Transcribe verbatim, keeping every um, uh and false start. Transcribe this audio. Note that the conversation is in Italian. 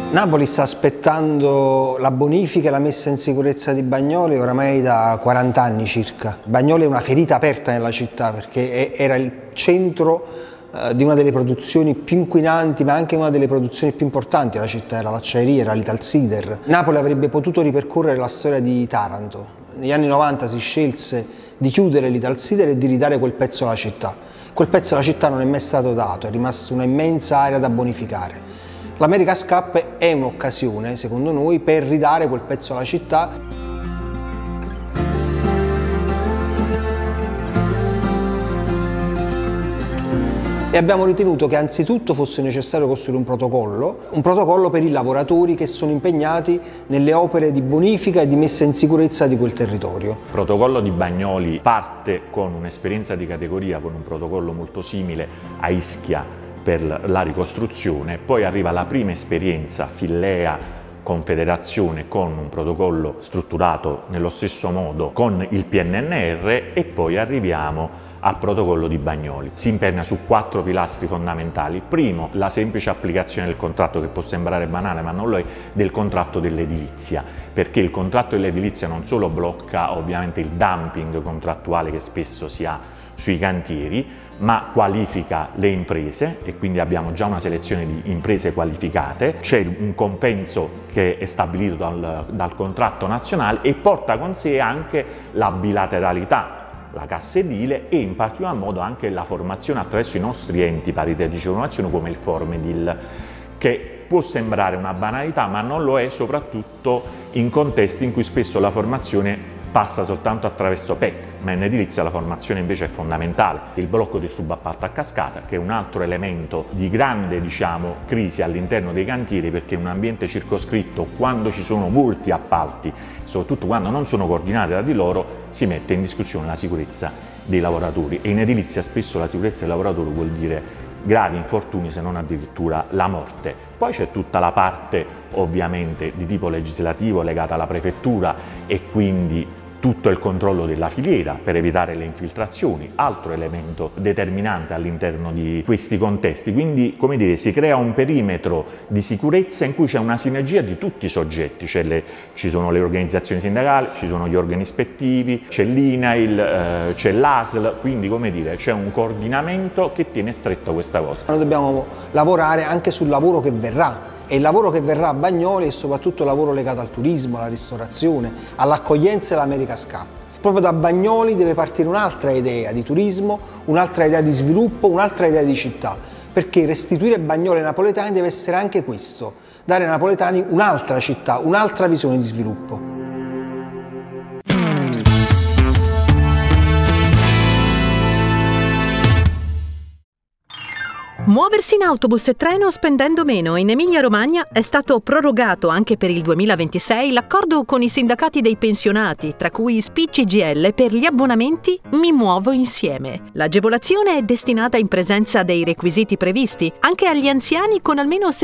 Napoli sta aspettando la bonifica e la messa in sicurezza di Bagnoli oramai da quaranta anni circa. Bagnoli è una ferita aperta nella città perché era il centro eh, di una delle produzioni più inquinanti, ma anche una delle produzioni più importanti della città, era l'acciaieria, era l'Italsider. Napoli avrebbe potuto ripercorrere la storia di Taranto. Negli anni novanta si scelse di chiudere l'Italsider e di ridare quel pezzo alla città. Quel pezzo alla città non è mai stato dato, è rimasta una immensa area da bonificare. L'America's Cup è un'occasione, secondo noi, per ridare quel pezzo alla città. E abbiamo ritenuto che anzitutto fosse necessario costruire un protocollo, un protocollo per i lavoratori che sono impegnati nelle opere di bonifica e di messa in sicurezza di quel territorio. Il protocollo di Bagnoli parte con un'esperienza di categoria, con un protocollo molto simile a Ischia per la ricostruzione, poi arriva la prima esperienza Fillea Confederazione con un protocollo strutturato nello stesso modo con il P N N R e poi arriviamo al protocollo di Bagnoli. Si impernia su quattro pilastri fondamentali. Primo, la semplice applicazione del contratto, che può sembrare banale ma non lo è, del contratto dell'edilizia, perché il contratto dell'edilizia non solo blocca ovviamente il dumping contrattuale che spesso si ha sui cantieri, ma qualifica le imprese e quindi abbiamo già una selezione di imprese qualificate, c'è un compenso che è stabilito dal, dal contratto nazionale e porta con sé anche la bilateralità, la cassa edile e in particolar modo anche la formazione attraverso i nostri enti paritetici di formazione come il Formedil, che può sembrare una banalità ma non lo è, soprattutto in contesti in cui spesso la formazione passa soltanto attraverso P E C, ma in edilizia la formazione invece è fondamentale. Il blocco del subappalto a cascata, che è un altro elemento di grande, diciamo, crisi all'interno dei cantieri, perché in un ambiente circoscritto, quando ci sono molti appalti, soprattutto quando non sono coordinati tra di loro, si mette in discussione la sicurezza dei lavoratori e in edilizia spesso la sicurezza del lavoratore vuol dire gravi infortuni, se non addirittura la morte. Poi c'è tutta la parte ovviamente di tipo legislativo legata alla prefettura e quindi tutto il controllo della filiera per evitare le infiltrazioni, altro elemento determinante all'interno di questi contesti. Quindi, come dire, si crea un perimetro di sicurezza in cui c'è una sinergia di tutti i soggetti, c'è le, ci sono le organizzazioni sindacali, ci sono gli organi ispettivi, c'è l'I N A I L, eh, c'è l'A S L, quindi come dire c'è un coordinamento che tiene stretto questa cosa. Noi dobbiamo lavorare anche sul lavoro che verrà. E il lavoro che verrà a Bagnoli è soprattutto il lavoro legato al turismo, alla ristorazione, all'accoglienza e all'America's Cup. Proprio da Bagnoli deve partire un'altra idea di turismo, un'altra idea di sviluppo, un'altra idea di città, perché restituire Bagnoli ai napoletani deve essere anche questo, dare ai napoletani un'altra città, un'altra visione di sviluppo. Muoversi in autobus e treno spendendo meno. In Emilia-Romagna è stato prorogato anche per il duemilaventisei l'accordo con i sindacati dei pensionati, tra cui S P I C G I L, per gli abbonamenti Mi Muovo Insieme. L'agevolazione è destinata in presenza dei requisiti previsti anche agli anziani con almeno